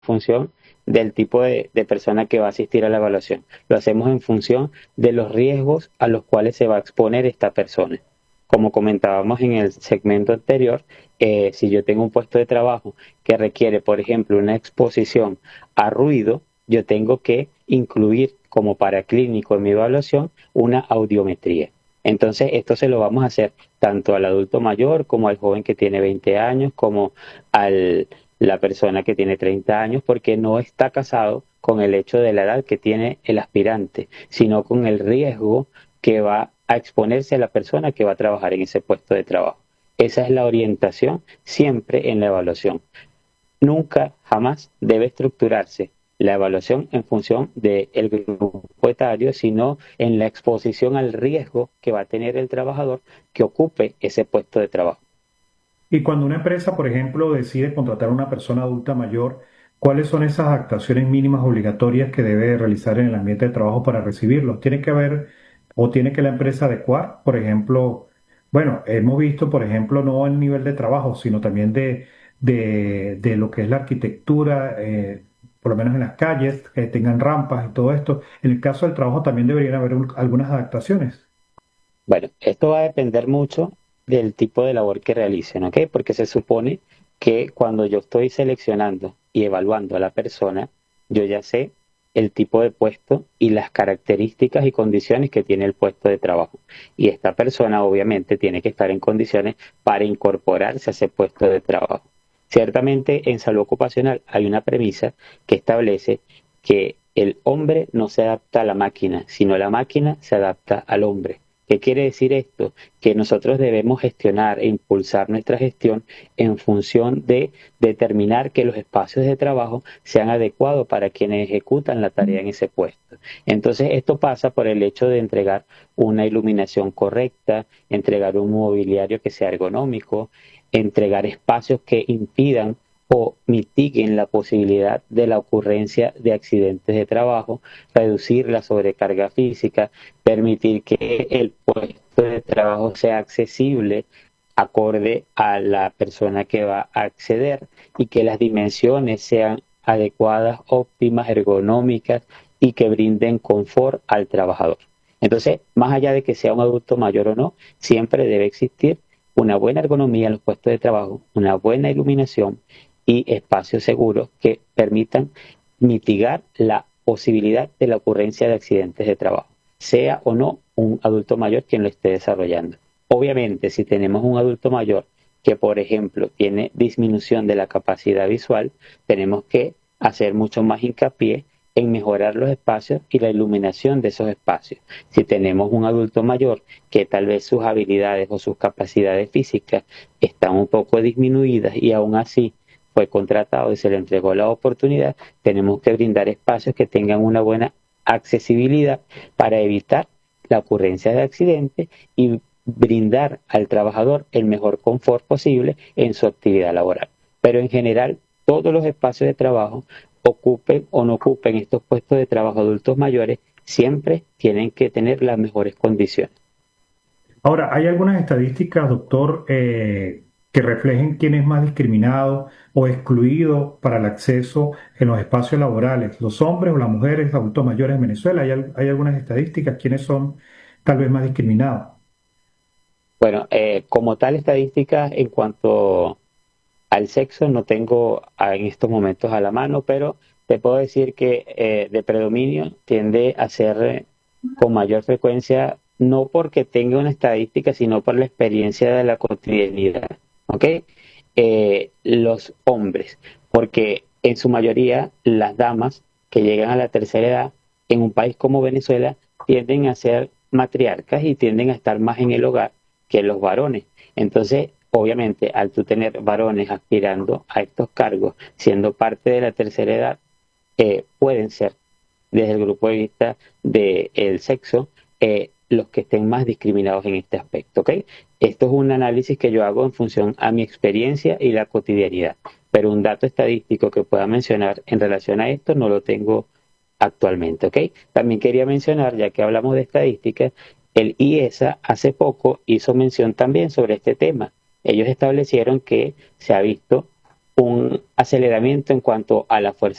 función del tipo de persona que va a asistir a la evaluación. Lo hacemos en función de los riesgos a los cuales se va a exponer esta persona. Como comentábamos en el segmento anterior, si yo tengo un puesto de trabajo que requiere, por ejemplo, una exposición a ruido, yo tengo que incluir como paraclínico en mi evaluación una audiometría. Entonces, esto se lo vamos a hacer tanto al adulto mayor como al joven que tiene 20 años, como a la persona que tiene 30 años, porque no está casado con el hecho de la edad que tiene el aspirante, sino con el riesgo que va a exponerse a la persona que va a trabajar en ese puesto de trabajo. Esa es la orientación siempre en la evaluación. Nunca, jamás debe estructurarse la evaluación en función del grupo etario, sino en la exposición al riesgo que va a tener el trabajador que ocupe ese puesto de trabajo. Y cuando una empresa, por ejemplo, decide contratar a una persona adulta mayor, ¿cuáles son esas actuaciones mínimas obligatorias que debe realizar en el ambiente de trabajo para recibirlos? ¿Tiene que haber o tiene que la empresa adecuar, por ejemplo, bueno, hemos visto, por ejemplo, no el nivel de trabajo, sino también de lo que es la arquitectura, por lo menos en las calles, que tengan rampas y todo esto. En el caso del trabajo también deberían haber algunas adaptaciones. Bueno, esto va a depender mucho del tipo de labor que realicen, ¿ok? Porque se supone que cuando yo estoy seleccionando y evaluando a la persona, yo ya sé el tipo de puesto y las características y condiciones que tiene el puesto de trabajo. Y esta persona obviamente tiene que estar en condiciones para incorporarse a ese puesto de trabajo. Ciertamente en salud ocupacional hay una premisa que establece que el hombre no se adapta a la máquina, sino la máquina se adapta al hombre. ¿Qué quiere decir esto? Que nosotros debemos gestionar e impulsar nuestra gestión en función de determinar que los espacios de trabajo sean adecuados para quienes ejecutan la tarea en ese puesto. Entonces, esto pasa por el hecho de entregar una iluminación correcta, entregar un mobiliario que sea ergonómico, entregar espacios que impidan o mitiguen la posibilidad de la ocurrencia de accidentes de trabajo, reducir la sobrecarga física, permitir que el puesto de trabajo sea accesible acorde a la persona que va a acceder y que las dimensiones sean adecuadas, óptimas, ergonómicas y que brinden confort al trabajador. Entonces, más allá de que sea un adulto mayor o no, siempre debe existir una buena ergonomía en los puestos de trabajo, una buena iluminación y espacios seguros que permitan mitigar la posibilidad de la ocurrencia de accidentes de trabajo, sea o no un adulto mayor quien lo esté desarrollando. Obviamente, si tenemos un adulto mayor que, por ejemplo, tiene disminución de la capacidad visual, tenemos que hacer mucho más hincapié en mejorar los espacios y la iluminación de esos espacios. Si tenemos un adulto mayor que tal vez sus habilidades o sus capacidades físicas están un poco disminuidas y aún así fue contratado y se le entregó la oportunidad, tenemos que brindar espacios que tengan una buena accesibilidad para evitar la ocurrencia de accidentes y brindar al trabajador el mejor confort posible en su actividad laboral. Pero en general, todos los espacios de trabajo, ocupen o no ocupen estos puestos de trabajo adultos mayores, siempre tienen que tener las mejores condiciones. Ahora, ¿hay algunas estadísticas, doctor, que reflejen quién es más discriminado o excluido para el acceso en los espacios laborales? ¿Los hombres o las mujeres, adultos mayores en Venezuela? ¿Hay algunas estadísticas? ¿Quiénes son tal vez más discriminados? Bueno, como tal estadística en cuanto al sexo no tengo en estos momentos a la mano, pero te puedo decir que de predominio tiende a ser con mayor frecuencia, no porque tenga una estadística, sino por la experiencia de la cotidianidad, ¿ok? Los hombres, porque en su mayoría las damas que llegan a la tercera edad en un país como Venezuela tienden a ser matriarcas y tienden a estar más en el hogar que los varones. Entonces, obviamente, al tú tener varones aspirando a estos cargos, siendo parte de la tercera edad, pueden ser, desde el grupo de vista del sexo, los que estén más discriminados en este aspecto, ¿ok? Esto es un análisis que yo hago en función a mi experiencia y la cotidianidad, pero un dato estadístico que pueda mencionar en relación a esto no lo tengo actualmente, ¿ok? También quería mencionar, ya que hablamos de estadísticas, el IESA hace poco hizo mención también sobre este tema. Ellos establecieron que se ha visto un aceleramiento en cuanto a la fuerza